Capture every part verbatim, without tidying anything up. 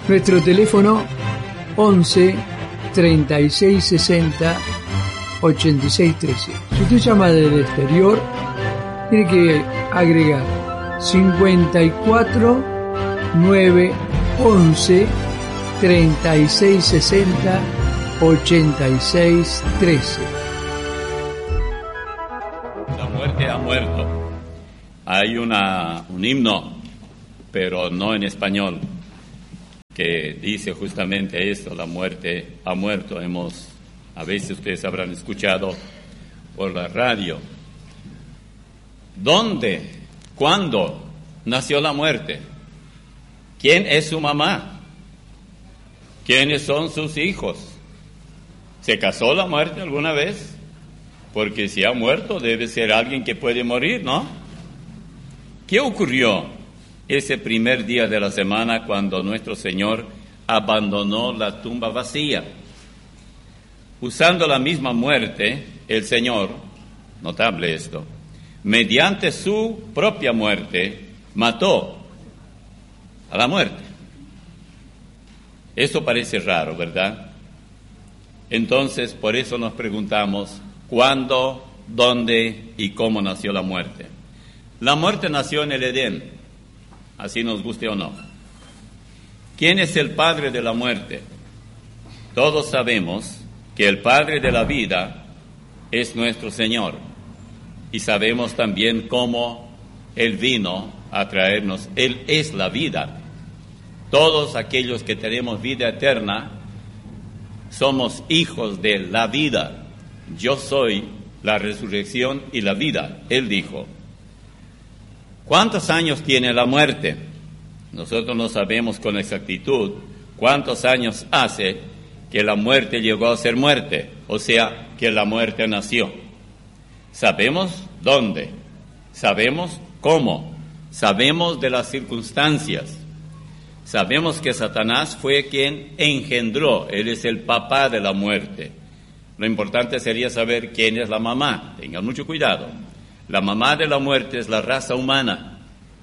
Nuestro teléfono once treinta y seis sesenta ochenta y seis trece. Si usted llama del exterior, tiene que agregar cincuenta y cuatro nueve once treinta y seis sesenta ochenta y seis trece. La muerte ha muerto. Hay una, un himno, pero no en español, que dice justamente esto: la muerte ha muerto. Hemos, a veces ustedes habrán escuchado por la radio. ¿Dónde, cuándo nació la muerte? ¿Quién es su mamá? ¿Quiénes son sus hijos? ¿Se casó la muerte alguna vez? Porque si ha muerto debe ser alguien que puede morir, ¿no? ¿Qué ocurrió ese primer día de la semana cuando nuestro Señor abandonó la tumba vacía? Usando la misma muerte, el Señor, notable esto, mediante su propia muerte, mató a la muerte. Esto parece raro, ¿verdad? Entonces, por eso nos preguntamos, ¿cuándo, dónde y cómo nació la muerte? La muerte nació en el Edén, así nos guste o no. ¿Quién es el padre de la muerte? Todos sabemos que el padre de la vida es nuestro Señor, y sabemos también cómo Él vino a traernos. Él es la vida. Todos aquellos que tenemos vida eterna somos hijos de la vida. Yo soy la resurrección y la vida, Él dijo. ¿Cuántos años tiene la muerte? Nosotros no sabemos con exactitud cuántos años hace que la muerte llegó a ser muerte, o sea, que la muerte nació. Sabemos dónde, sabemos cómo, sabemos de las circunstancias. Sabemos que Satanás fue quien engendró, él es el papá de la muerte. Lo importante sería saber quién es la mamá. Tengan mucho cuidado. La mamá de la muerte es la raza humana.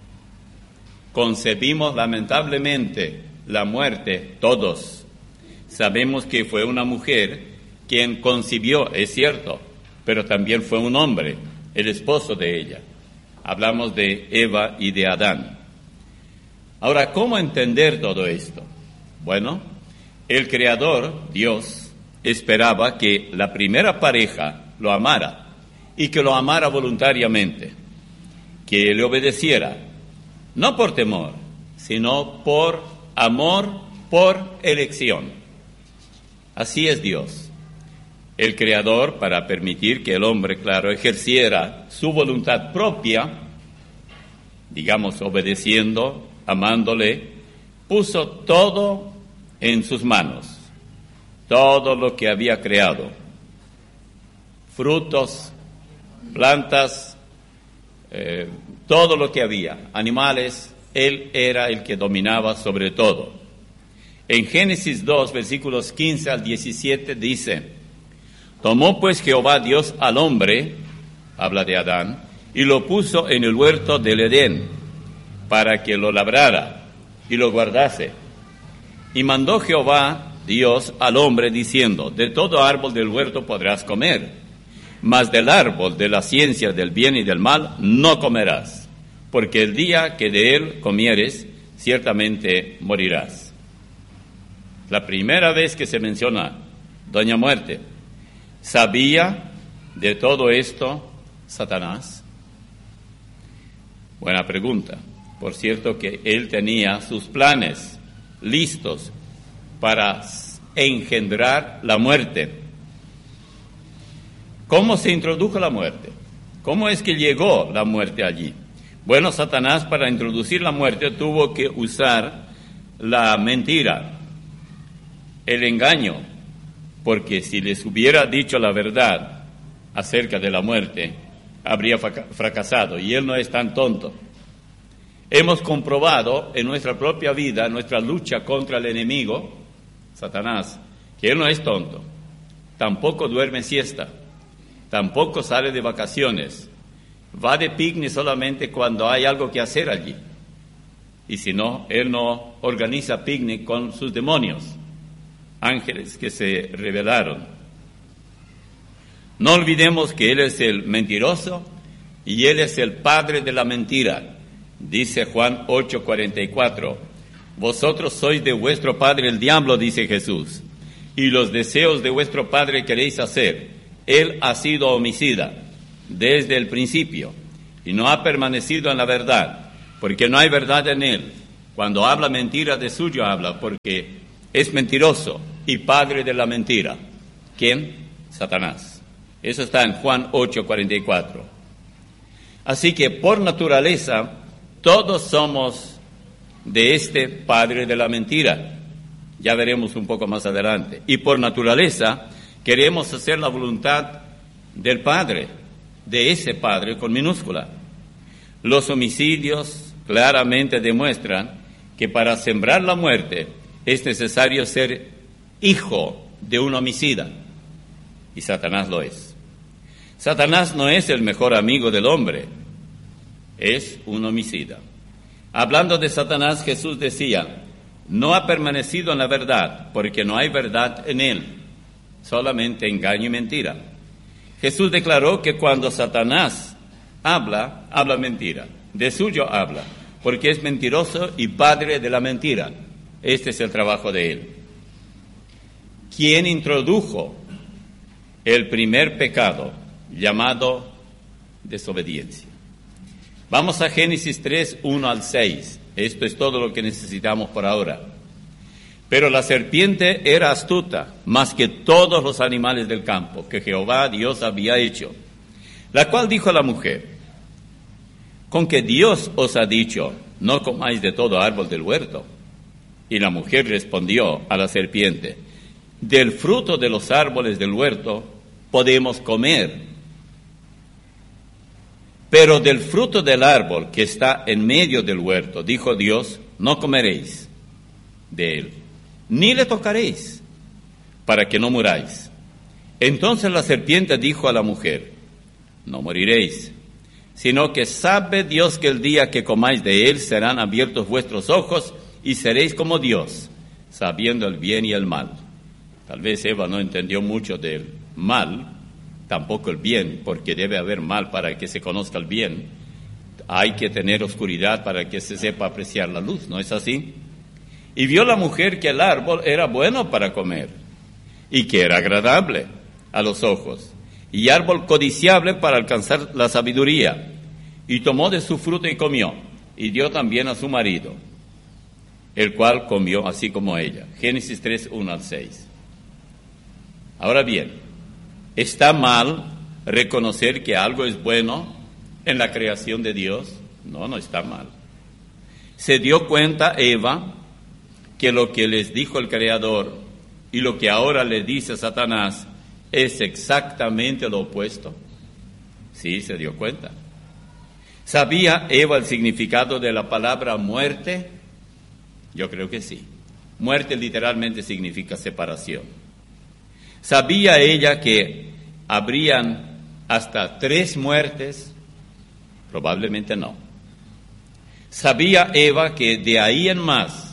Concebimos lamentablemente la muerte todos. Sabemos que fue una mujer quien concibió, es cierto, pero también fue un hombre, el esposo de ella. Hablamos de Eva y de Adán. Ahora, ¿cómo entender todo esto? Bueno, el Creador, Dios, esperaba que la primera pareja lo amara y que lo amara voluntariamente, que le obedeciera, no por temor, sino por amor, por elección. Así es Dios. El Creador, para permitir que el hombre, claro, ejerciera su voluntad propia, digamos, obedeciendo, amándole, puso todo en sus manos, todo lo que había creado, frutos, plantas, eh, todo lo que había, animales, él era el que dominaba sobre todo. En Génesis dos, versículos quince al diecisiete dice: tomó pues Jehová Dios al hombre, habla de Adán, y lo puso en el huerto del Edén, para que lo labrara y lo guardase. Y mandó Jehová Dios al hombre diciendo: de todo árbol del huerto podrás comer, mas del árbol de la ciencia del bien y del mal no comerás, porque el día que de él comieres, ciertamente morirás. La primera vez que se menciona doña muerte. ¿Sabía de todo esto Satanás? Buena pregunta. Por cierto que él tenía sus planes listos para engendrar la muerte. ¿Cómo se introdujo la muerte? ¿Cómo es que llegó la muerte allí? Bueno, Satanás, para introducir la muerte tuvo que usar la mentira, el engaño, porque si les hubiera dicho la verdad acerca de la muerte, habría fracasado, y él no es tan tonto. Hemos comprobado en nuestra propia vida, nuestra lucha contra el enemigo, Satanás, que él no es tonto, tampoco duerme siesta, tampoco sale de vacaciones, va de picnic solamente cuando hay algo que hacer allí. Y si no, él no organiza picnic con sus demonios, ángeles que se rebelaron. No olvidemos que él es el mentiroso y él es el padre de la mentira. Dice Juan ocho cuarenta y cuatro, vosotros sois de vuestro padre el diablo, dice Jesús, y los deseos de vuestro padre queréis hacer. Él ha sido homicida desde el principio y no ha permanecido en la verdad, porque no hay verdad en él. Cuando habla mentira, de suyo habla, porque es mentiroso y padre de la mentira. ¿Quién? Satanás. Eso está en Juan ocho cuarenta y cuatro. Así que por naturaleza, todos somos de este padre de la mentira. Ya veremos un poco más adelante. Y por naturaleza, queremos hacer la voluntad del Padre, de ese Padre con minúscula. Los homicidios claramente demuestran que para sembrar la muerte es necesario ser hijo de un homicida. Y Satanás lo es. Satanás no es el mejor amigo del hombre, es un homicida. Hablando de Satanás, Jesús decía, no ha permanecido en la verdad, porque no hay verdad en él, solamente engaño y mentira. Jesús declaró que cuando Satanás habla, habla mentira, de suyo habla, porque es mentiroso y padre de la mentira. Este es el trabajo de él. ¿Quién introdujo el primer pecado llamado desobediencia? Vamos a Génesis tres, uno al seis. Esto es todo lo que necesitamos por ahora. Pero la serpiente era astuta, más que todos los animales del campo que Jehová Dios había hecho, la cual dijo a la mujer, con que Dios os ha dicho, no comáis de todo árbol del huerto. Y la mujer respondió a la serpiente, del fruto de los árboles del huerto podemos comer, pero del fruto del árbol que está en medio del huerto, dijo Dios, no comeréis de él, ni le tocaréis, para que no muráis. Entonces la serpiente dijo a la mujer, no moriréis, sino que sabe Dios que el día que comáis de él serán abiertos vuestros ojos y seréis como Dios, sabiendo el bien y el mal. Tal vez Eva no entendió mucho del mal, tampoco el bien, porque debe haber mal para que se conozca el bien. Hay que tener oscuridad para que se sepa apreciar la luz, ¿no es así? Y vio la mujer que el árbol era bueno para comer y que era agradable a los ojos, y árbol codiciable para alcanzar la sabiduría. Y tomó de su fruto y comió, y dio también a su marido, el cual comió así como ella. Génesis tres, uno al seis. Ahora bien, ¿está mal reconocer que algo es bueno en la creación de Dios? No, no está mal. ¿Se dio cuenta Eva que lo que les dijo el Creador y lo que ahora le dice Satanás es exactamente lo opuesto? Sí, se dio cuenta. ¿Sabía Eva el significado de la palabra muerte? Yo creo que sí. Muerte literalmente significa separación. ¿Sabía ella que habrían hasta tres muertes? Probablemente no. ¿Sabía Eva que de ahí en más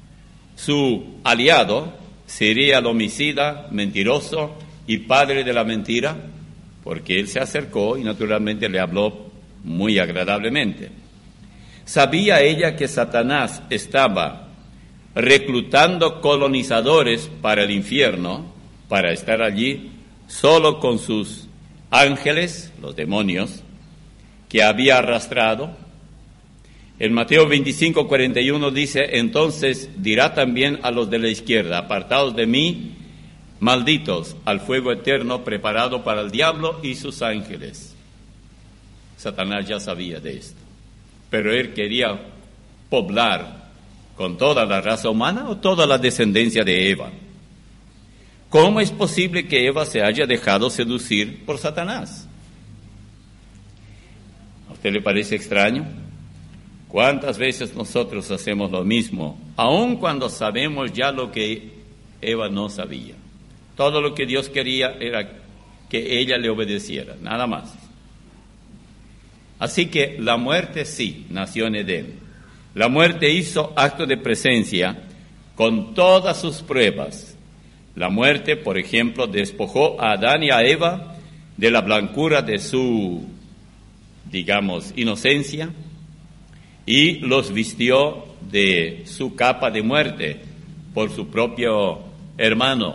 su aliado sería el homicida, mentiroso y padre de la mentira? Porque él se acercó y naturalmente le habló muy agradablemente. ¿Sabía ella que Satanás estaba reclutando colonizadores para el infierno, para estar allí solo con sus ángeles, los demonios, que había arrastrado? En Mateo veinticinco, cuarenta y uno dice, entonces dirá también a los de la izquierda, apartaos de mí, malditos, al fuego eterno preparado para el diablo y sus ángeles. Satanás ya sabía de esto, pero él quería poblar con toda la raza humana o toda la descendencia de Eva. ¿Cómo es posible que Eva se haya dejado seducir por Satanás? ¿A usted le parece extraño? ¿Cuántas veces nosotros hacemos lo mismo, aun cuando sabemos ya lo que Eva no sabía? Todo lo que Dios quería era que ella le obedeciera, nada más. Así que la muerte sí nació en Edén, La muerte hizo acto de presencia con todas sus pruebas. La muerte, por ejemplo, despojó a Adán y a Eva de la blancura de su, digamos, inocencia y los vistió de su capa de muerte por su propio hermano,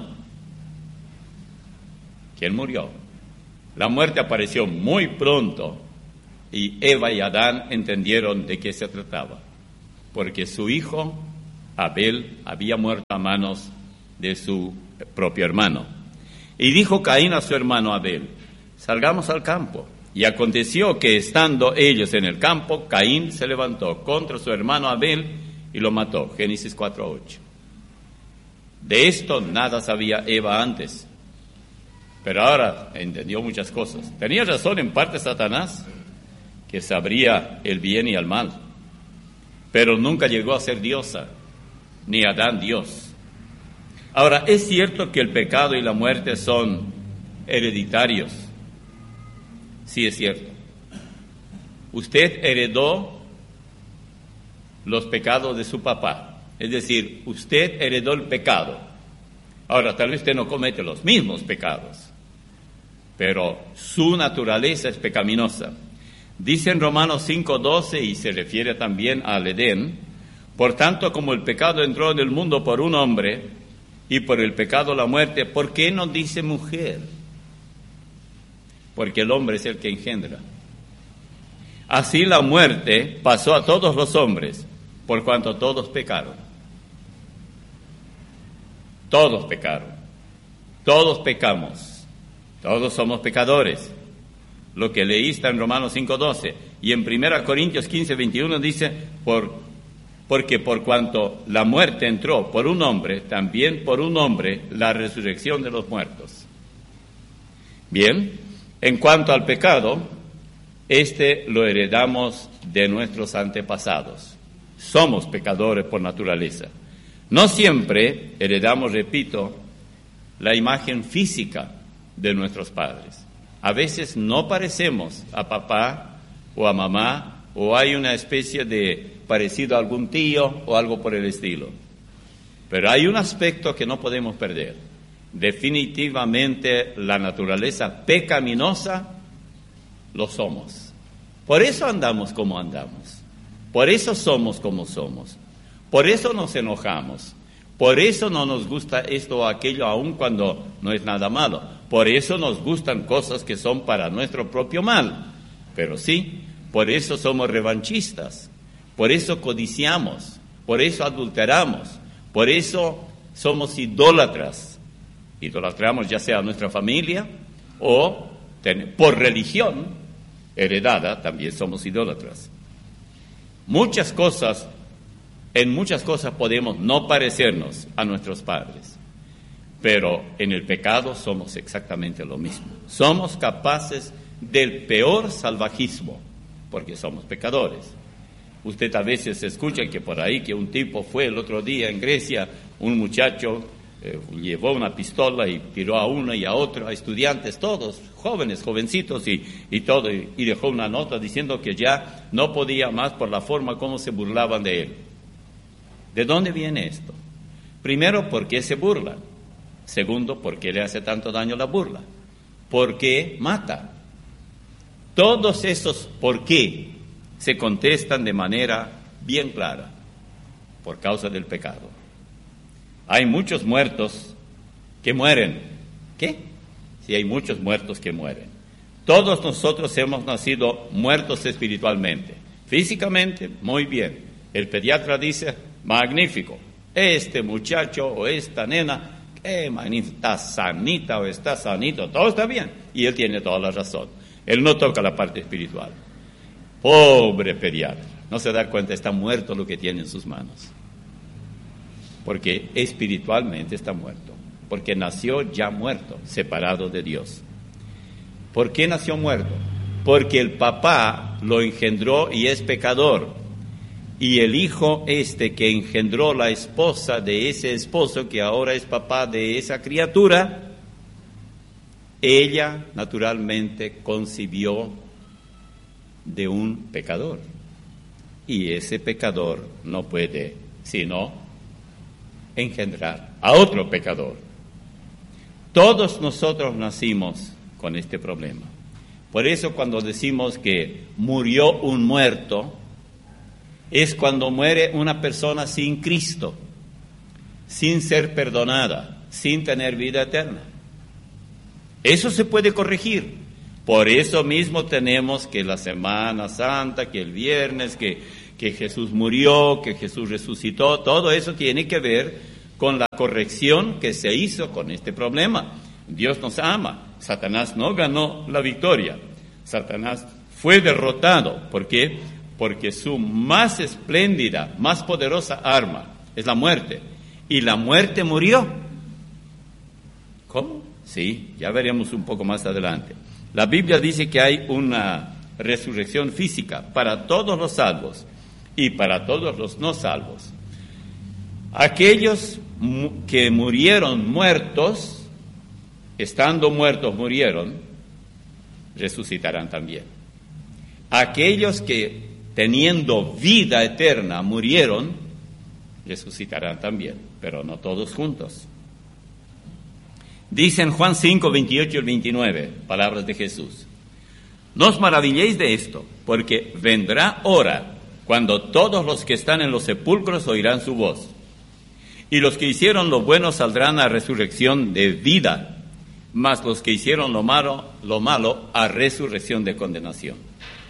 quien murió. La muerte apareció muy pronto y Eva y Adán entendieron de qué se trataba, porque su hijo Abel había muerto a manos de su propio hermano. Y dijo Caín a su hermano Abel: salgamos al campo. Y aconteció que estando ellos en el campo, Caín se levantó contra su hermano Abel y lo mató. Génesis cuatro ocho. De esto nada sabía Eva antes, pero ahora entendió muchas cosas. Tenía razón en parte Satanás, que sabría el bien y el mal, pero nunca llegó a ser diosa, ni Adán Dios. Ahora, es cierto que el pecado y la muerte son hereditarios. Sí, es cierto. Usted heredó los pecados de su papá, es decir, usted heredó el pecado. Ahora, tal vez usted no comete los mismos pecados, pero su naturaleza es pecaminosa. Dice en Romanos cinco doce, y se refiere también al Edén: por tanto, como el pecado entró en el mundo por un hombre, y por el pecado la muerte, ¿por qué no dice mujer? Porque el hombre es el que engendra. Así la muerte pasó a todos los hombres, por cuanto todos pecaron. Todos pecaron. Todos pecamos. Todos somos pecadores. Lo que leíste en Romanos cinco doce. Y en primera Corintios quince veintiuno dice: por Porque por cuanto la muerte entró por un hombre, también por un hombre la resurrección de los muertos. Bien, en cuanto al pecado, este lo heredamos de nuestros antepasados. Somos pecadores por naturaleza. No siempre heredamos, repito, la imagen física de nuestros padres. A veces no parecemos a papá o a mamá, o hay una especie de parecido a algún tío o algo por el estilo. Pero hay un aspecto que no podemos perder. Definitivamente la naturaleza pecaminosa lo somos. Por eso andamos como andamos. Por eso somos como somos. Por eso nos enojamos. Por eso no nos gusta esto o aquello, aun cuando no es nada malo. Por eso nos gustan cosas que son para nuestro propio mal. Pero sí, por eso somos revanchistas, por eso codiciamos, por eso adulteramos, por eso somos idólatras. Idolatramos ya sea a nuestra familia o ten, por religión heredada también somos idólatras. Muchas cosas, en muchas cosas podemos no parecernos a nuestros padres, pero en el pecado somos exactamente lo mismo. Somos capaces del peor salvajismo, porque somos pecadores. Usted a veces escucha que por ahí que un tipo fue el otro día en Grecia, un muchacho eh, llevó una pistola y tiró a uno y a otro, a estudiantes, todos jóvenes, jovencitos y, y todo, y, y dejó una nota diciendo que ya no podía más por la forma como se burlaban de él. ¿De dónde viene esto? Primero, ¿por qué se burlan? Segundo, ¿por qué le hace tanto daño la burla? ¿Por qué mata? Todos esos por qué se contestan de manera bien clara, por causa del pecado. Hay muchos muertos que mueren. ¿Qué? Sí, hay muchos muertos que mueren. Todos nosotros hemos nacido muertos espiritualmente. Físicamente, muy bien. El pediatra dice, magnífico. Este muchacho o esta nena, qué magnífico, está sanita o está sanito, todo está bien. Y él tiene toda la razón. Él no toca la parte espiritual. Pobre pediatra, no se da cuenta, está muerto lo que tiene en sus manos. Porque espiritualmente está muerto. Porque nació ya muerto, separado de Dios. ¿Por qué nació muerto? Porque el papá lo engendró y es pecador. Y el hijo este que engendró la esposa de ese esposo, que ahora es papá de esa criatura, ella naturalmente concibió de un pecador. y ese pecador no puede sino engendrar a otro pecador. Todos nosotros nacimos con este problema. Por eso cuando decimos que murió un muerto, es cuando muere una persona sin Cristo, sin ser perdonada, sin tener vida eterna. Eso se puede corregir. Por eso mismo tenemos que la Semana Santa, que el viernes, que, que Jesús murió, que Jesús resucitó, todo eso tiene que ver con la corrección que se hizo con este problema. Dios nos ama. Satanás no ganó la victoria. Satanás fue derrotado. ¿Por qué? Porque su más espléndida, más poderosa arma es la muerte. Y la muerte murió. ¿Cómo? Sí, ya veremos un poco más adelante. La Biblia dice que hay una resurrección física para todos los salvos y para todos los no salvos. Aquellos que murieron muertos, estando muertos murieron, resucitarán también. Aquellos que teniendo vida eterna murieron, resucitarán también, pero no todos juntos. Dice en Juan cinco, veintiocho y veintinueve, palabras de Jesús: no os maravilléis de esto, porque vendrá hora cuando todos los que están en los sepulcros oirán su voz, y los que hicieron lo bueno saldrán a resurrección de vida, mas los que hicieron lo malo, lo malo a resurrección de condenación.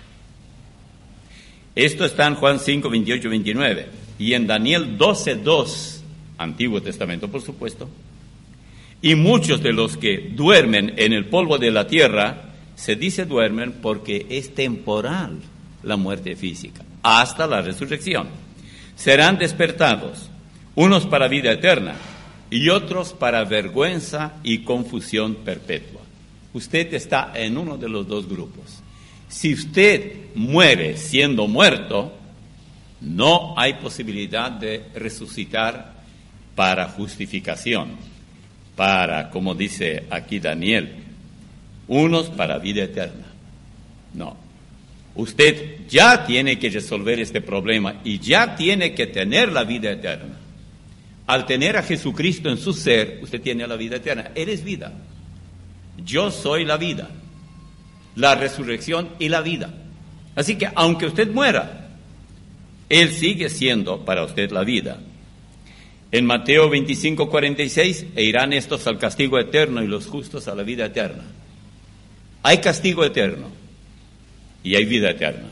Esto está en Juan cinco, veintiocho y veintinueve, y en Daniel doce, dos, Antiguo Testamento por supuesto. Y muchos de los que duermen en el polvo de la tierra, se dice duermen porque es temporal la muerte física, hasta la resurrección. Serán despertados, unos para vida eterna y otros para vergüenza y confusión perpetua. Usted está en uno de los dos grupos. Si usted muere siendo muerto, no hay posibilidad de resucitar para justificación. Para, como dice aquí Daniel, unos para vida eterna. No. Usted ya tiene que resolver este problema y ya tiene que tener la vida eterna. Al tener a Jesucristo en su ser, usted tiene la vida eterna. Él es vida. Yo soy la vida, la resurrección y la vida. Así que aunque usted muera, Él sigue siendo para usted la vida. En Mateo veinticinco, cuarenta y seis, e irán estos al castigo eterno y los justos a la vida eterna. Hay castigo eterno y hay vida eterna.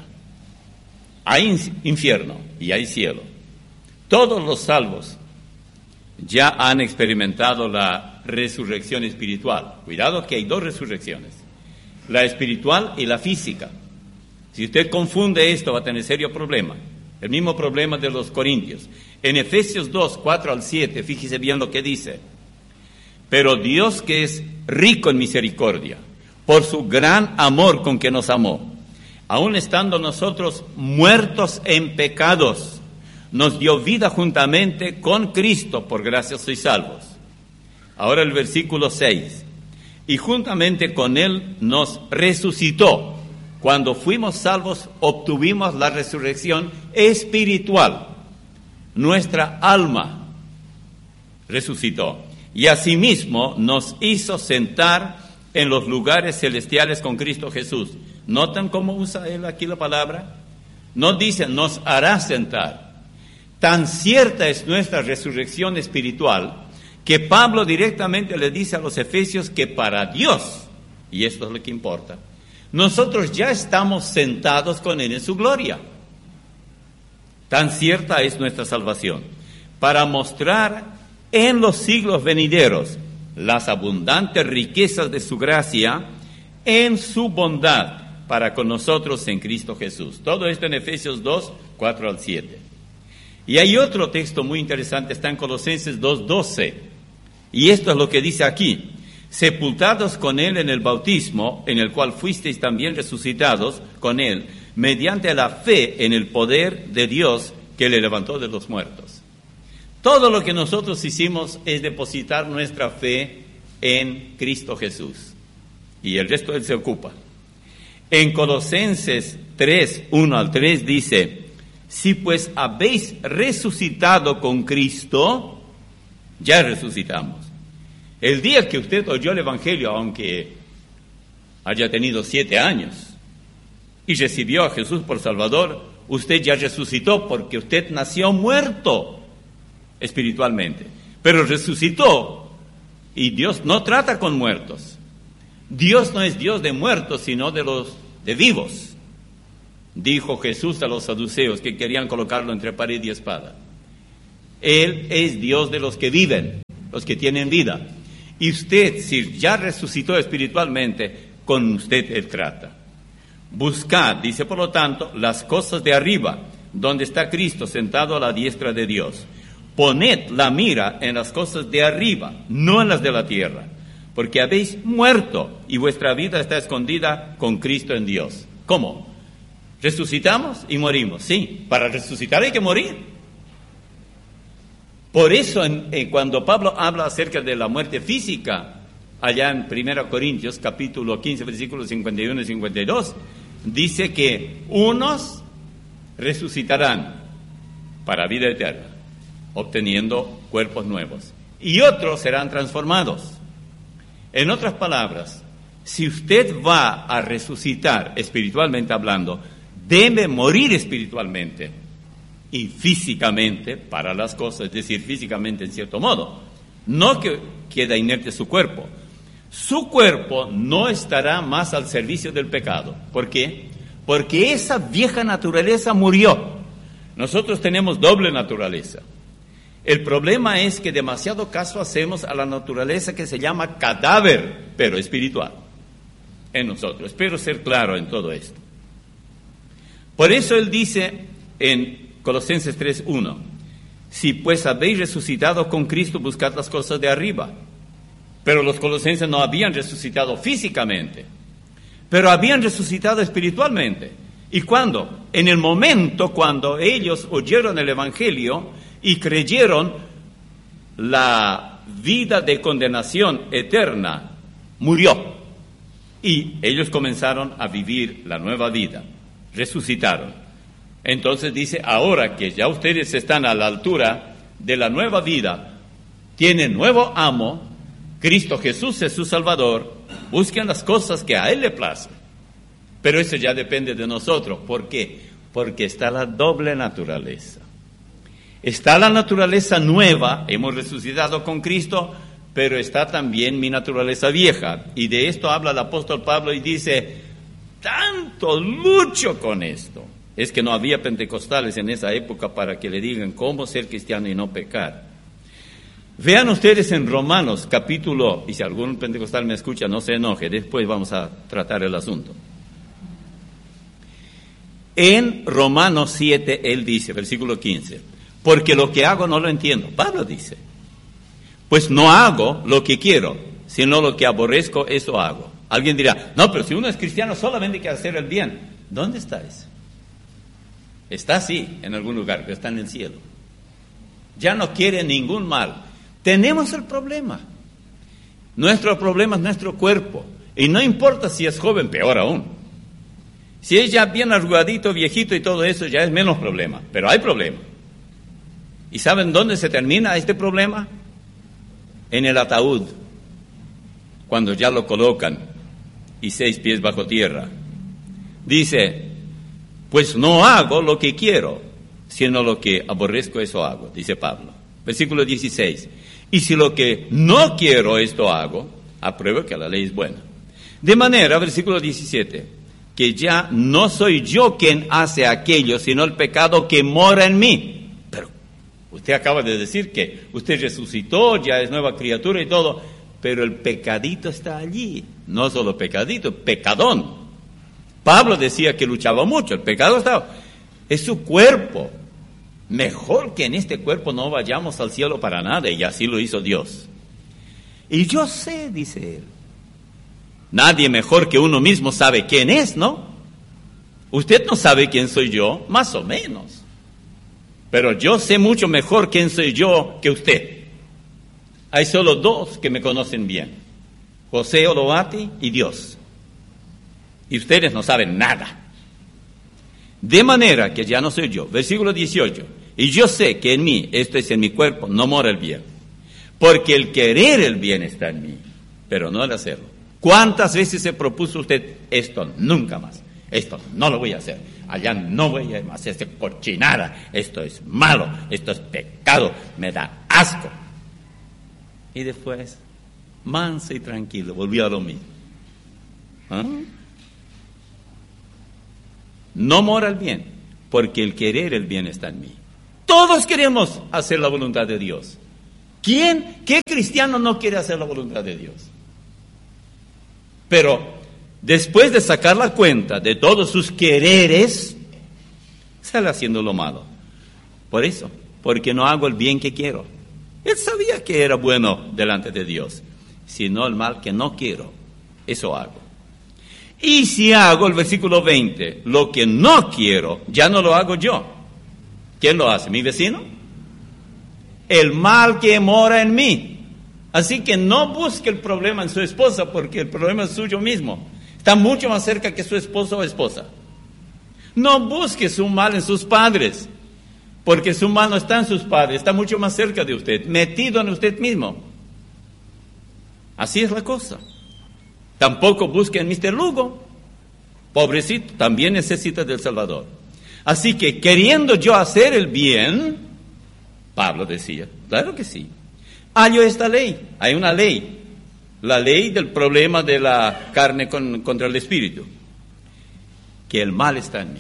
Hay infierno y hay cielo. Todos los salvos ya han experimentado la resurrección espiritual. Cuidado que hay dos resurrecciones, la espiritual y la física. Si usted confunde esto, va a tener serio problema. El mismo problema de los corintios. En Efesios dos, cuatro al siete, fíjese bien lo que dice. Pero Dios, que es rico en misericordia, por su gran amor con que nos amó, aun estando nosotros muertos en pecados, nos dio vida juntamente con Cristo, por gracia sois salvos. Ahora el versículo seis. Y juntamente con Él nos resucitó. Cuando fuimos salvos, obtuvimos la resurrección espiritual. Nuestra alma resucitó. Y asimismo nos hizo sentar en los lugares celestiales con Cristo Jesús. ¿Notan cómo usa él aquí la palabra? No dice, nos hará sentar. Tan cierta es nuestra resurrección espiritual que Pablo directamente le dice a los efesios que para Dios, y esto es lo que importa, nosotros ya estamos sentados con Él en su gloria. Tan cierta es nuestra salvación, para mostrar en los siglos venideros las abundantes riquezas de su gracia en su bondad para con nosotros en Cristo Jesús. Todo esto en Efesios dos, cuatro al siete. Y hay otro texto muy interesante, está en Colosenses dos, doce. Y esto es lo que dice aquí. Sepultados con Él en el bautismo, en el cual fuisteis también resucitados con Él, mediante la fe en el poder de Dios que le levantó de los muertos. Todo lo que nosotros hicimos es depositar nuestra fe en Cristo Jesús. Y el resto Él se ocupa. En Colosenses tres, uno al tres dice, Si pues habéis resucitado con Cristo, ya resucitamos. El día que usted oyó el Evangelio, aunque haya tenido siete años, y recibió a Jesús por Salvador, usted ya resucitó porque usted nació muerto espiritualmente. Pero resucitó, y Dios no trata con muertos. Dios no es Dios de muertos, sino de los de vivos. Dijo Jesús a los saduceos que querían colocarlo entre pared y espada. Él es Dios de los que viven, los que tienen vida. Y usted, si ya resucitó espiritualmente, con usted Él trata. Buscad, dice por lo tanto, las cosas de arriba, donde está Cristo sentado a la diestra de Dios. Poned la mira en las cosas de arriba, no en las de la tierra, porque habéis muerto y vuestra vida está escondida con Cristo en Dios. ¿Cómo? ¿Resucitamos y morimos? Sí, para resucitar hay que morir. Por eso en, en, cuando Pablo habla acerca de la muerte física, allá en primera Corintios capítulo quince, versículos cincuenta y uno y cincuenta y dos, dice que unos resucitarán para vida eterna, obteniendo cuerpos nuevos, y otros serán transformados. En otras palabras, si usted va a resucitar espiritualmente hablando, debe morir espiritualmente y físicamente para las cosas, es decir, físicamente en cierto modo, no que queda inerte su cuerpo. Su cuerpo no estará más al servicio del pecado. ¿Por qué? Porque esa vieja naturaleza murió. Nosotros tenemos doble naturaleza. El problema es que demasiado caso hacemos a la naturaleza que se llama cadáver, pero espiritual, en nosotros. Espero ser claro en todo esto. Por eso él dice en Colosenses tres uno, si pues habéis resucitado con Cristo, buscad las cosas de arriba. Pero los colosenses no habían resucitado físicamente, pero habían resucitado espiritualmente. ¿Y cuándo? En el momento cuando ellos oyeron el Evangelio y creyeron, la vida de condenación eterna murió. Y ellos comenzaron a vivir la nueva vida, resucitaron. Entonces dice, ahora que ya ustedes están a la altura de la nueva vida, tienen nuevo amo, Cristo Jesús es su Salvador, busquen las cosas que a Él le placen. Pero eso ya depende de nosotros. ¿Por qué? Porque está la doble naturaleza. Está la naturaleza nueva, hemos resucitado con Cristo, pero está también mi naturaleza vieja. Y de esto habla el apóstol Pablo y dice, tanto lucho con esto. Es que no había pentecostales en esa época para que le digan cómo ser cristiano y no pecar. Vean ustedes en Romanos capítulo, y si algún pentecostal me escucha, no se enoje, después vamos a tratar el asunto. En Romanos siete, él dice, versículo quince, porque lo que hago no lo entiendo. Pablo dice, pues no hago lo que quiero, sino lo que aborrezco, eso hago. Alguien dirá, no, pero si uno es cristiano solamente hay que hacer el bien. ¿Dónde está eso? Está así en algún lugar, pero está en el cielo. Ya no quiere ningún mal. Tenemos el problema. Nuestro problema es nuestro cuerpo. Y no importa si es joven, peor aún. Si es ya bien arrugadito, viejito y todo eso, ya es menos problema. Pero hay problema. ¿Y saben dónde se termina este problema? En el ataúd. Cuando ya lo colocan y seis pies bajo tierra. Dice, pues no hago lo que quiero, sino lo que aborrezco, eso hago, dice Pablo. Versículo dieciséis. Y si lo que no quiero, esto hago, apruebo que la ley es buena. De manera, versículo diecisiete, que ya no soy yo quien hace aquello, sino el pecado que mora en mí. Pero usted acaba de decir que usted resucitó, ya es nueva criatura y todo, pero el pecadito está allí. No solo pecadito, pecadón. Pablo decía que luchaba mucho, el pecado estaba, es su cuerpo. Mejor que en este cuerpo no vayamos al cielo para nada, y así lo hizo Dios. Y yo sé, dice él, nadie mejor que uno mismo sabe quién es, ¿no? Usted no sabe quién soy yo, más o menos. Pero yo sé mucho mejor quién soy yo que usted. Hay solo dos que me conocen bien, José Oloati y Dios. Y ustedes no saben nada. De manera que ya no soy yo. Versículo dieciocho. Y yo sé que en mí, esto es en mi cuerpo, no mora el bien. Porque el querer el bien está en mí, pero no el hacerlo. ¿Cuántas veces se propuso usted esto? Nunca más. Esto no lo voy a hacer. Allá no voy a hacer esta cochinada. Esto es malo. Esto es pecado. Me da asco. Y después, manso y tranquilo, volvió a lo mismo. ¿Ah? No mora el bien, porque el querer el bien está en mí. Todos queremos hacer la voluntad de Dios. ¿Quién, qué cristiano no quiere hacer la voluntad de Dios? Pero después de sacar la cuenta de todos sus quereres, sale haciendo lo malo. Por eso, porque no hago el bien que quiero. Él sabía que era bueno delante de Dios, sino el mal que no quiero, eso hago. Y si hago, el versículo veinte, lo que no quiero, ya no lo hago yo. ¿Quién lo hace? ¿Mi vecino? El mal que mora en mí. Así que no busque el problema en su esposa, porque el problema es suyo mismo. Está mucho más cerca que su esposo o esposa. No busque su mal en sus padres, porque su mal no está en sus padres, está mucho más cerca de usted, metido en usted mismo. Así es la cosa. Tampoco busque en mister Lugo. Pobrecito, también necesita del Salvador. Así que queriendo yo hacer el bien, Pablo decía, claro que sí, hallo esta ley, hay una ley, la ley del problema de la carne con, contra el espíritu, que el mal está en mí.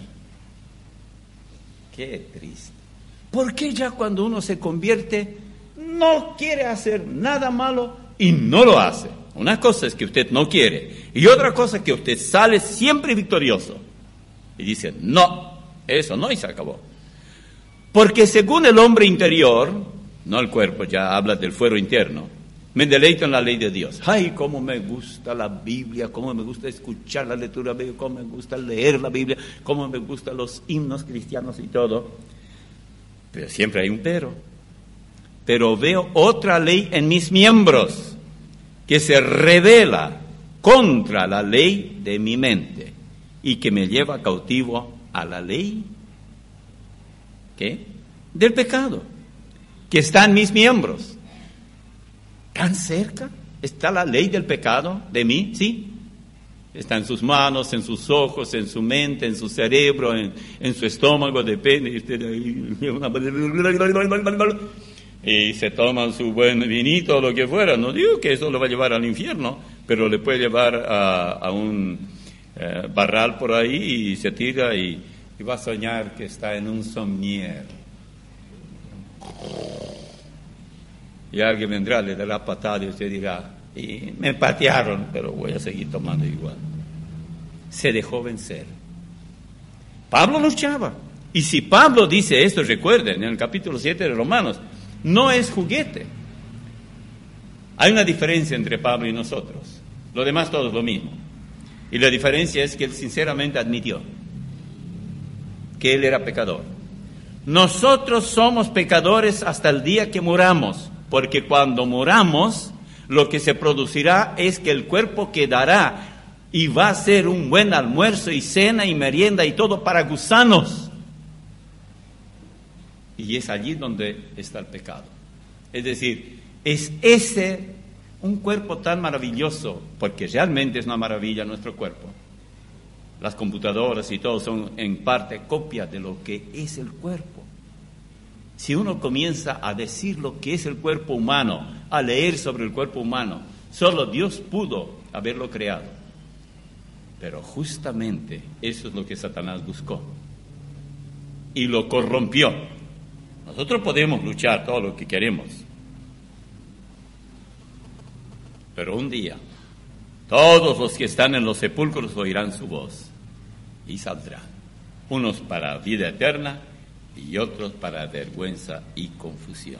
Qué triste. ¿Por qué ya cuando uno se convierte no quiere hacer nada malo y no lo hace? Una cosa es que usted no quiere y otra cosa es que usted sale siempre victorioso y dice, no, eso no, y se acabó. Porque según el hombre interior, no el cuerpo, ya habla del fuero interno, me deleito en la ley de Dios. Ay, cómo me gusta la Biblia, cómo me gusta escuchar la lectura bíblica, cómo me gusta leer la Biblia, cómo me gustan los himnos cristianos y todo. Pero siempre hay un pero. Pero veo otra ley en mis miembros que se revela contra la ley de mi mente y que me lleva cautivo a la ley, ¿qué? Del pecado, que está en mis miembros. ¿Tan cerca está la ley del pecado de mí? Sí. Está en sus manos, en sus ojos, en su mente, en su cerebro, en, en su estómago, depende. Y se toman su buen vinito o lo que fuera. No digo que eso lo va a llevar al infierno, pero le puede llevar a, a un eh, barral por ahí y se tira y, y va a soñar que está en un somnier. Y alguien vendrá, le dará patada y usted dirá, y me patearon, pero voy a seguir tomando igual. Se dejó vencer. Pablo luchaba. Y si Pablo dice esto, recuerden, en el capítulo siete de Romanos, no es juguete. Hay una diferencia entre Pablo y nosotros. Lo demás todo es lo mismo. Y la diferencia es que él sinceramente admitió que él era pecador. Nosotros somos pecadores hasta el día que muramos, porque cuando muramos, lo que se producirá es que el cuerpo quedará y va a ser un buen almuerzo y cena y merienda y todo para gusanos. Y es allí donde está el pecado. Es decir, es ese, un cuerpo tan maravilloso, porque realmente es una maravilla nuestro cuerpo. Las computadoras y todo son en parte copia de lo que es el cuerpo. Si uno comienza a decir lo que es el cuerpo humano, a leer sobre el cuerpo humano, solo Dios pudo haberlo creado. Pero justamente eso es lo que Satanás buscó y lo corrompió. Nosotros podemos luchar todo lo que queremos, pero un día todos los que están en los sepulcros oirán su voz y saldrán, unos para vida eterna y otros para vergüenza y confusión.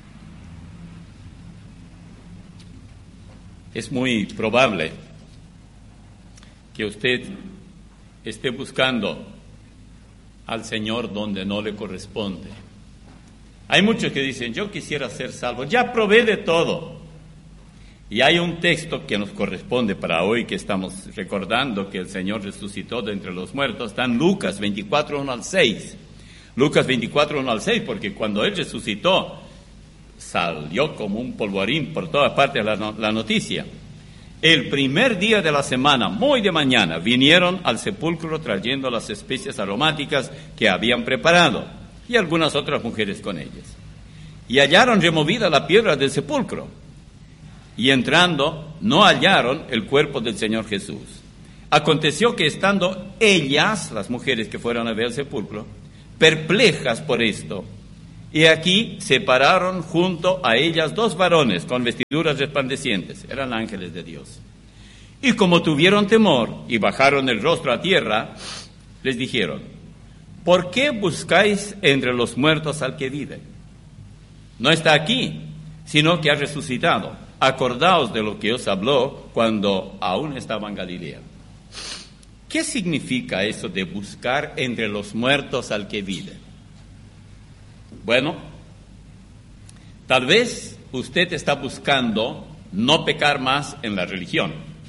Es muy probable que usted esté buscando al Señor donde no le corresponde. Hay muchos que dicen, yo quisiera ser salvo, ya probé de todo. Y hay un texto que nos corresponde para hoy, que estamos recordando que el Señor resucitó de entre los muertos. Está en Lucas veinticuatro, uno al seis. Lucas veinticuatro, uno al seis, porque cuando Él resucitó, salió como un polvorín por todas partes la, la noticia. El primer día de la semana, muy de mañana, vinieron al sepulcro trayendo las especias aromáticas que habían preparado, y algunas otras mujeres con ellas. Y hallaron removida la piedra del sepulcro, y entrando no hallaron el cuerpo del Señor Jesús. Aconteció que estando ellas, las mujeres que fueron a ver el sepulcro, perplejas por esto, y aquí se pararon junto a ellas dos varones con vestiduras resplandecientes, eran ángeles de Dios. Y como tuvieron temor y bajaron el rostro a tierra, les dijeron: ¿por qué buscáis entre los muertos al que vive? No está aquí, sino que ha resucitado. Acordaos de lo que os habló cuando aún estaba en Galilea. ¿Qué significa eso de buscar entre los muertos al que vive? Bueno, tal vez usted está buscando no pecar más en la religión.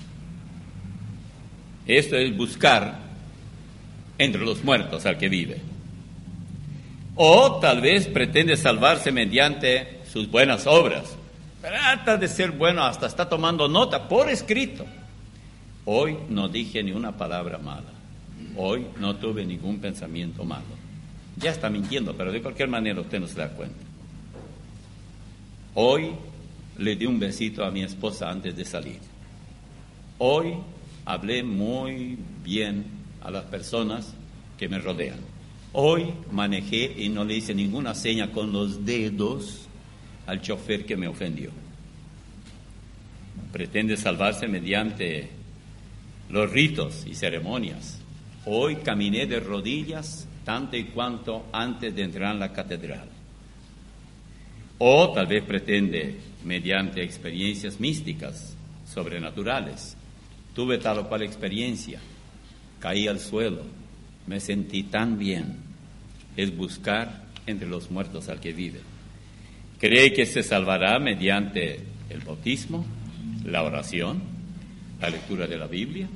Esto es buscar entre los muertos al que vive. O tal vez pretende salvarse mediante sus buenas obras. Trata de ser bueno, hasta está tomando nota por escrito. Hoy no dije ni una palabra mala. Hoy no tuve ningún pensamiento malo. Ya está mintiendo, pero de cualquier manera usted no se da cuenta. Hoy le di un besito a mi esposa antes de salir. Hoy hablé muy bien a las personas que me rodean. Hoy manejé y no le hice ninguna seña con los dedos al chofer que me ofendió. Pretende salvarse mediante los ritos y ceremonias. Hoy caminé de rodillas tanto y cuanto antes de entrar en la catedral. O tal vez pretende mediante experiencias místicas, sobrenaturales. Tuve tal o cual experiencia, caí al suelo, me sentí tan bien. Es buscar entre los muertos al que vive. ¿Cree que se salvará mediante el bautismo, la oración, la lectura de la Biblia?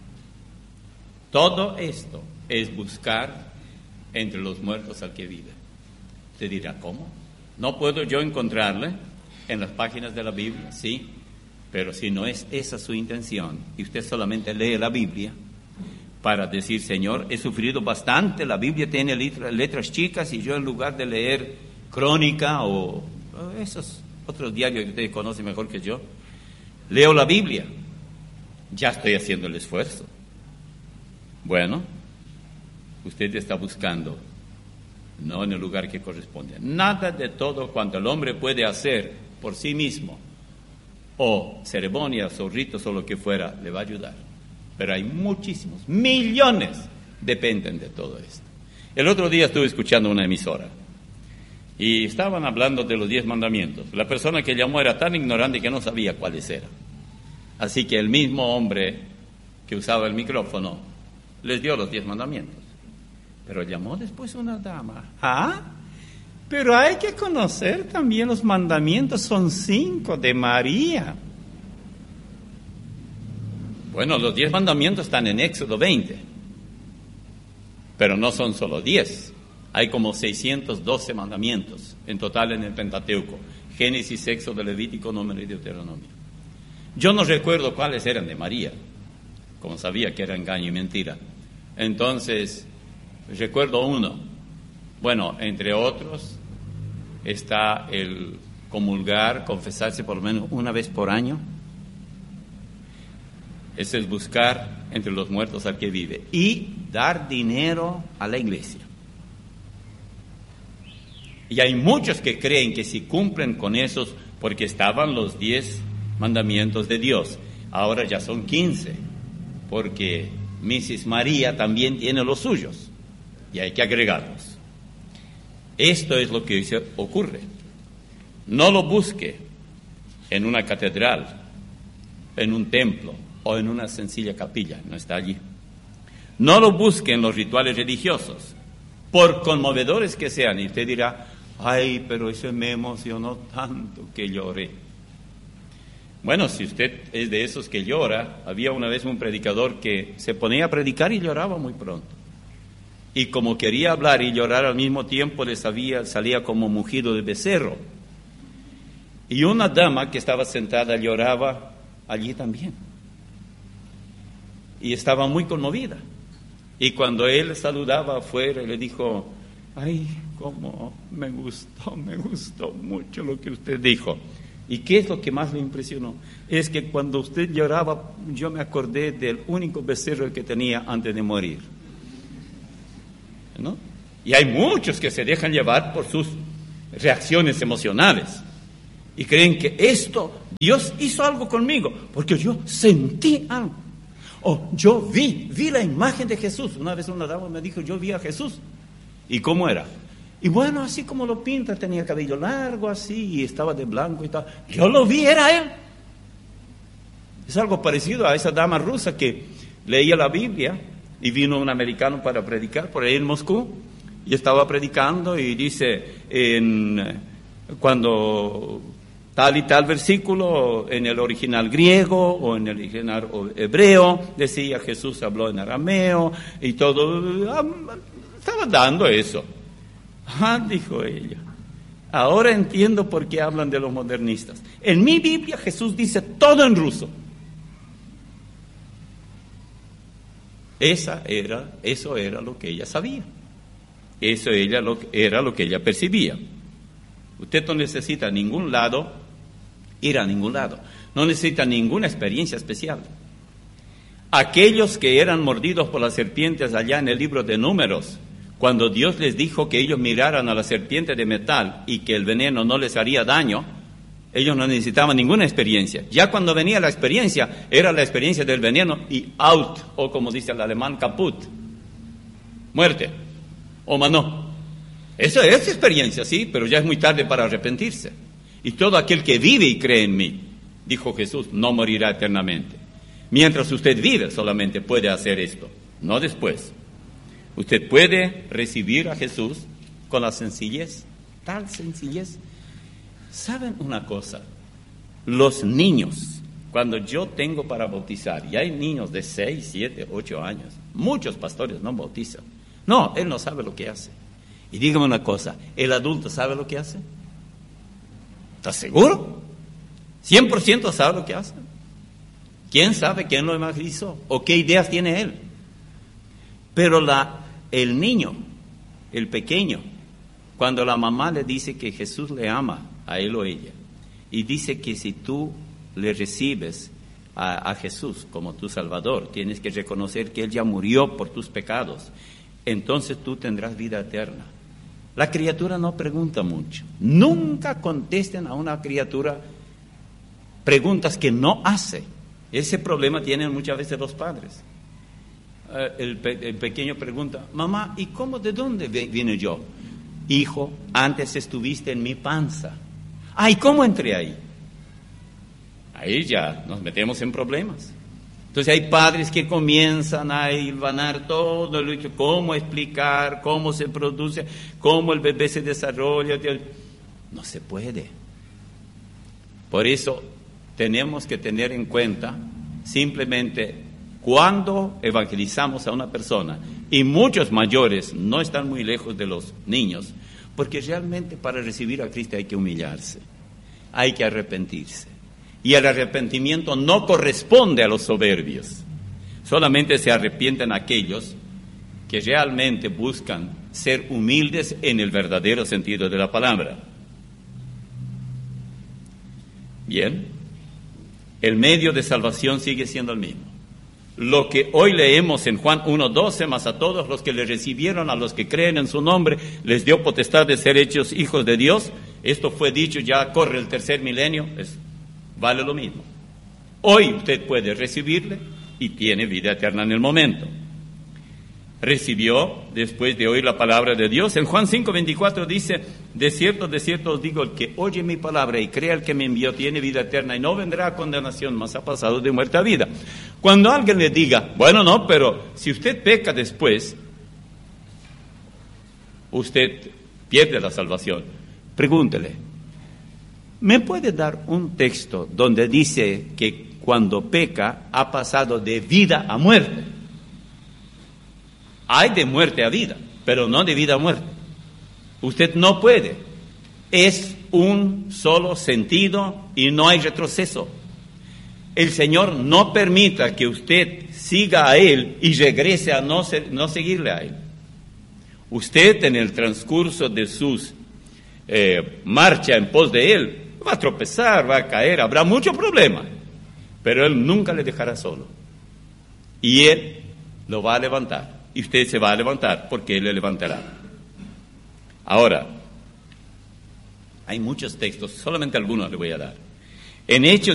Todo esto es buscar entre los muertos al que vive. Usted dirá, ¿cómo? ¿No puedo yo encontrarle en las páginas de la Biblia? Sí, pero si no es esa su intención y usted solamente lee la Biblia para decir, Señor, he sufrido bastante, la Biblia tiene letras chicas y yo en lugar de leer Crónica o esos otros diarios que ustedes conocen mejor que yo, leo la Biblia, ya estoy haciendo el esfuerzo. Bueno, usted está buscando no en el lugar que corresponde. Nada de todo cuanto el hombre puede hacer por sí mismo, o ceremonias o ritos o lo que fuera, le va a ayudar. Pero hay muchísimos, millones dependen de todo esto. El otro día estuve escuchando una emisora y estaban hablando de los diez mandamientos. La persona que llamó era tan ignorante que no sabía cuáles eran. Así que el mismo hombre que usaba el micrófono les dio los diez mandamientos. Pero llamó después una dama. ¿Ah? Pero hay que conocer también los mandamientos, son cinco de María. Bueno, los diez mandamientos están en Éxodo veinte, pero no son solo diez. Hay como seiscientos doce mandamientos en total en el Pentateuco. Génesis, Éxodo, Levítico, Número y Deuteronomio. Yo no recuerdo cuáles eran de María, como sabía que era engaño y mentira. Entonces, recuerdo uno. Bueno, entre otros, está el comulgar, confesarse por lo menos una vez por año. Ese es buscar entre los muertos al que vive. Y dar dinero a la iglesia. Y hay muchos que creen que si cumplen con esos, porque estaban los diez mandamientos de Dios, ahora ya son quince, porque missus María también tiene los suyos, y hay que agregarlos. Esto es lo que hoy se ocurre. No lo busque en una catedral, en un templo o en una sencilla capilla, no está allí. No lo busque en los rituales religiosos, por conmovedores que sean, y usted dirá, ay, pero eso me emocionó tanto que lloré. Bueno, si usted es de esos que llora, había una vez un predicador que se ponía a predicar y lloraba muy pronto. Y como quería hablar y llorar al mismo tiempo, le sabía, salía como mugido de becerro. Y una dama que estaba sentada lloraba allí también. Y estaba muy conmovida. Y cuando él saludaba afuera, le dijo, ay, cómo me gustó, me gustó mucho lo que usted dijo. ¿Y qué es lo que más le impresionó? Es que cuando usted lloraba, yo me acordé del único becerro que tenía antes de morir. ¿No? Y hay muchos que se dejan llevar por sus reacciones emocionales y creen que esto, Dios hizo algo conmigo, porque yo sentí algo. O yo vi, vi la imagen de Jesús. Una vez una dama me dijo, yo vi a Jesús. ¿Y cómo era? Y bueno, así como lo pinta, tenía cabello largo así y estaba de blanco y tal. Yo lo vi, era él. Es algo parecido a esa dama rusa que leía la Biblia y vino un americano para predicar por ahí en Moscú y estaba predicando y dice, en, cuando tal y tal versículo en el original griego o en el original hebreo, decía Jesús habló en arameo y todo, estaba dando eso. Ah, dijo ella, ahora entiendo por qué hablan de los modernistas. En mi Biblia Jesús dice todo en ruso. Esa era, eso era lo que ella sabía. Eso ella lo, era lo que ella percibía. Usted no necesita a ningún lado, ir a ningún lado. No necesita ninguna experiencia especial. Aquellos que eran mordidos por las serpientes allá en el libro de Números, cuando Dios les dijo que ellos miraran a la serpiente de metal y que el veneno no les haría daño, ellos no necesitaban ninguna experiencia. Ya cuando venía la experiencia, era la experiencia del veneno y out, o como dice el alemán, kaput, muerte, o manó. Eso es experiencia, sí, pero ya es muy tarde para arrepentirse. Y todo aquel que vive y cree en mí, dijo Jesús, no morirá eternamente. Mientras usted vive solamente puede hacer esto, no después. Usted puede recibir a Jesús con la sencillez, tal sencillez. ¿Saben una cosa? Los niños, cuando yo tengo para bautizar, y hay niños de seis, siete, ocho años, muchos pastores no bautizan. No, él no sabe lo que hace. Y dígame una cosa, ¿el adulto sabe lo que hace? ¿Estás seguro? ¿cien por ciento sabe lo que hace? ¿Quién sabe quién lo evangelizó? ¿O qué ideas tiene él? Pero la, el niño, el pequeño, cuando la mamá le dice que Jesús le ama a él o ella, y dice que si tú le recibes a, a Jesús como tu Salvador, tienes que reconocer que Él ya murió por tus pecados, entonces tú tendrás vida eterna. La criatura no pregunta mucho. Nunca contesten a una criatura preguntas que no hace. Ese problema tienen muchas veces los padres. El, pe- el pequeño pregunta, mamá, ¿y cómo, de dónde vine yo? Hijo, antes estuviste en mi panza. Ay, ¿cómo entré ahí? Ahí ya nos metemos en problemas. Entonces hay padres que comienzan a hilvanar todo, cómo explicar, cómo se produce, cómo el bebé se desarrolla. No se puede. Por eso tenemos que tener en cuenta simplemente cuando evangelizamos a una persona, y muchos mayores no están muy lejos de los niños, porque realmente para recibir a Cristo hay que humillarse, hay que arrepentirse. Y el arrepentimiento no corresponde a los soberbios. Solamente se arrepienten aquellos que realmente buscan ser humildes en el verdadero sentido de la palabra. Bien, el medio de salvación sigue siendo el mismo. Lo que hoy leemos en Juan uno doce, más a todos los que le recibieron, a los que creen en su nombre, les dio potestad de ser hechos hijos de Dios. Esto fue dicho, ya corre el tercer milenio, es, vale lo mismo. Hoy usted puede recibirle y tiene vida eterna en el momento. Recibió después de oír la palabra de Dios. En Juan cinco veinticuatro dice, de cierto, de cierto os digo, el que oye mi palabra y crea el que me envió tiene vida eterna y no vendrá a condenación, mas ha pasado de muerte a vida. Cuando alguien le diga, bueno, no, pero si usted peca después, usted pierde la salvación. Pregúntele, ¿Me puede dar un texto donde dice que cuando peca ha pasado de vida a muerte? Hay de muerte a vida, pero no de vida a muerte. Usted no puede. Es un solo sentido y no hay retroceso. El Señor no permita que usted siga a Él y regrese a no, ser, no seguirle a Él. Usted en el transcurso de sus eh, marcha en pos de Él va a tropezar, va a caer, habrá muchos problemas, pero Él nunca le dejará solo. Y Él lo va a levantar. Y usted se va a levantar porque Él le levantará. Ahora, hay muchos textos, solamente algunos le voy a dar. En Hechos